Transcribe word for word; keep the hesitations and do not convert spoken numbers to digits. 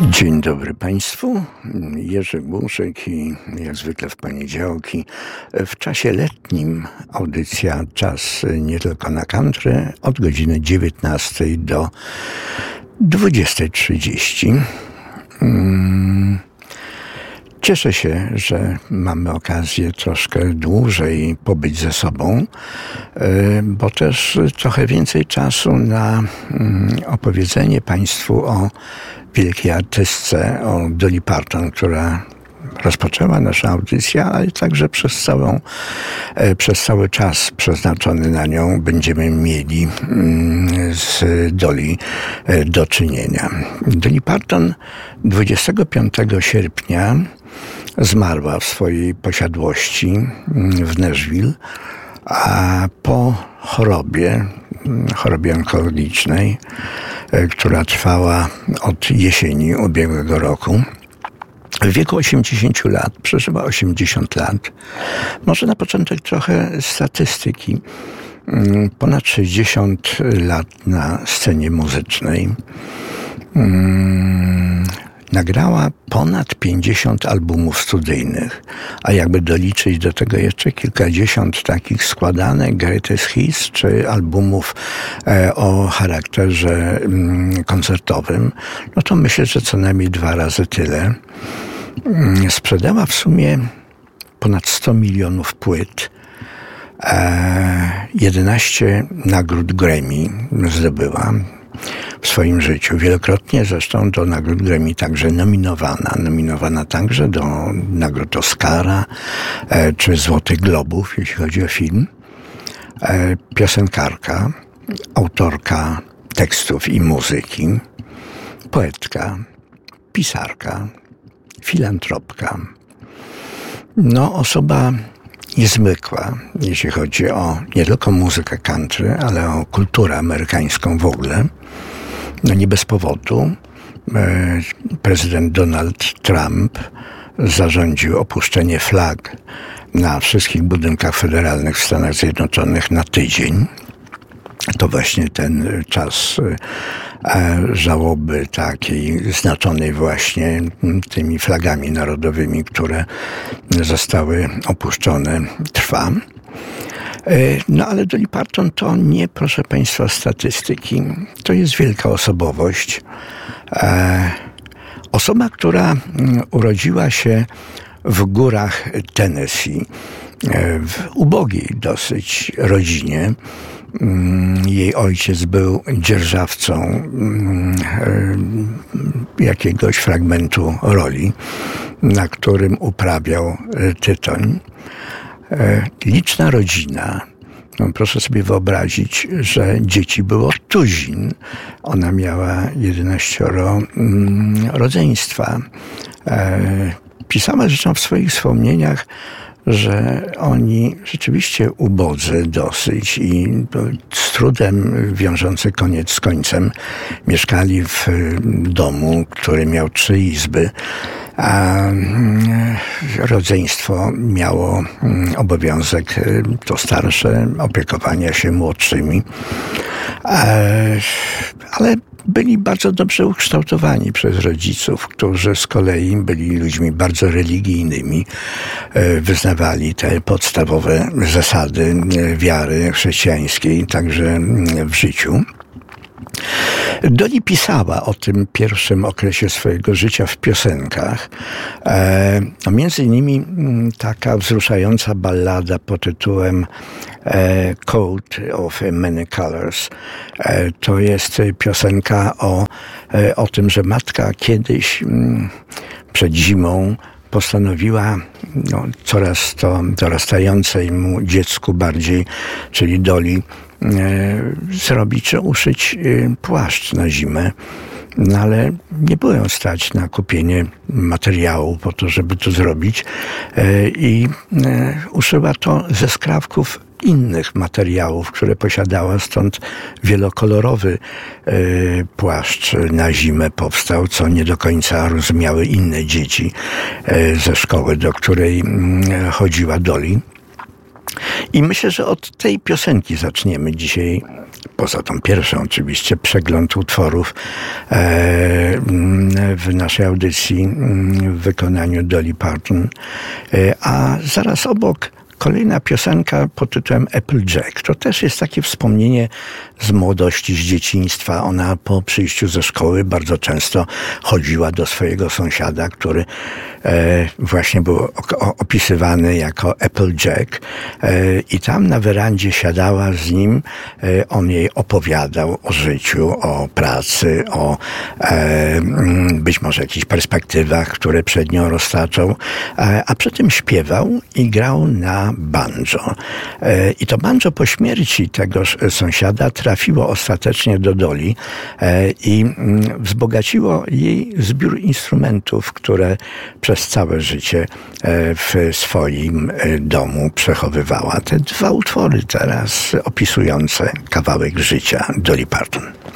Dzień dobry Państwu, Jerzy Głuszek i jak zwykle w poniedziałki w czasie letnim audycja Czas nie tylko na country od godziny dziewiętnastej do dwudziestej trzydzieści. Cieszę się, że mamy okazję troszkę dłużej pobyć ze sobą, bo też trochę więcej czasu na opowiedzenie Państwu o wielkiej artystce, o Dolly Parton, która rozpoczęła naszą audycję, ale także przez całą, przez cały czas przeznaczony na nią będziemy mieli z Dolly do czynienia. Dolly Parton dwudziestego piątego sierpnia zmarła w swojej posiadłości w Nashville, a po chorobie, chorobie onkologicznej, która trwała od jesieni ubiegłego roku, w wieku osiemdziesięciu lat, przeżyła osiemdziesiąt lat. Może na początek trochę statystyki. Ponad sześćdziesiąt lat na scenie muzycznej. Nagrała ponad pięćdziesiąt albumów studyjnych, a jakby doliczyć do tego jeszcze kilkadziesiąt takich składanek greatest hits, czy albumów e, o charakterze mm, koncertowym, no to myślę, że co najmniej dwa razy tyle. Mm, sprzedała w sumie ponad sto milionów płyt, e, jedenaście nagród Grammy zdobyła w swoim życiu. Wielokrotnie zresztą do nagród Grammy także nominowana. Nominowana także do nagród Oscara e, czy Złotych Globów, jeśli chodzi o film. E, piosenkarka, autorka tekstów i muzyki, poetka, pisarka, filantropka. No, osoba niezwykła, jeśli chodzi o nie tylko muzykę country, ale o kulturę amerykańską w ogóle. No nie bez powodu e, prezydent Donald Trump zarządził opuszczenie flag na wszystkich budynkach federalnych w Stanach Zjednoczonych na tydzień. To właśnie ten czas e, żałoby takiej znaczonej właśnie tymi flagami narodowymi, które zostały opuszczone, trwa. E, no ale Dolly Parton to nie, proszę Państwa, statystyki. To jest wielka osobowość. E, osoba, która urodziła się w górach Tennessee, e, w ubogiej dosyć rodzinie. Jej ojciec był dzierżawcą jakiegoś fragmentu roli, na którym uprawiał tytoń. Liczna rodzina. No, proszę sobie wyobrazić, że dzieci było tuzin. Ona miała jedenaścioro rodzeństwa. Pisała zresztą w swoich wspomnieniach, że oni rzeczywiście ubodzy dosyć i z trudem wiążący koniec z końcem mieszkali w domu, który miał trzy izby, a rodzeństwo miało obowiązek, to starsze, opiekowania się młodszymi. Ale byli bardzo dobrze ukształtowani przez rodziców, którzy z kolei byli ludźmi bardzo religijnymi, wyznawali te podstawowe zasady wiary chrześcijańskiej także w życiu. Dolly pisała o tym pierwszym okresie swojego życia w piosenkach. E, no między innymi taka wzruszająca ballada pod tytułem e, Coat of Many Colors. E, to jest piosenka o, e, o tym, że matka kiedyś m, przed zimą postanowiła no, coraz to dorastającemu dziecku bardziej, czyli Dolly, e, zrobić czy uszyć e, płaszcz na zimę. No ale nie było ją stać na kupienie materiału po to, żeby to zrobić e, i e, uszyła to ze skrawków innych materiałów, które posiadała, stąd wielokolorowy e, płaszcz na zimę powstał, co nie do końca rozumiały inne dzieci e, ze szkoły, do której m, chodziła Dolly. I myślę, że od tej piosenki zaczniemy dzisiaj, poza tą pierwszą oczywiście, przegląd utworów e, w naszej audycji w wykonaniu Dolly Parton. A zaraz obok kolejna piosenka pod tytułem Applejack. To też jest takie wspomnienie z młodości, z dzieciństwa. Ona po przyjściu ze szkoły bardzo często chodziła do swojego sąsiada, który e, właśnie był opisywany jako Applejack. E, I tam na werandzie siadała z nim. E, on jej opowiadał o życiu, o pracy, o e, być może jakichś perspektywach, które przed nią roztaczał. E, a przy tym śpiewał i grał na banjo. I to banjo po śmierci tegoż sąsiada trafiło ostatecznie do Dolly i wzbogaciło jej zbiór instrumentów, które przez całe życie w swoim domu przechowywała. Te dwa utwory teraz opisujące kawałek życia Dolly Parton.